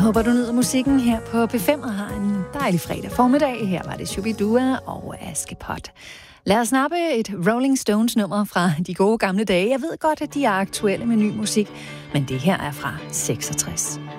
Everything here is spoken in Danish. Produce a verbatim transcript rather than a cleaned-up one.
Håber, du nyder musikken her på P fem og har en dejlig fredag formiddag. Her var det Shubidua og Askepot. Lad os snappe et Rolling Stones nummer fra de gode gamle dage. Jeg ved godt, at de er aktuelle med ny musik, men det her er fra seksogtres.